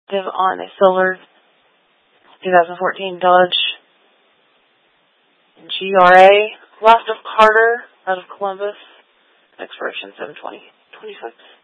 Give on a silver 2014 Dodge GRA. Last of Carter out of Columbus. Expiration 7/20/26.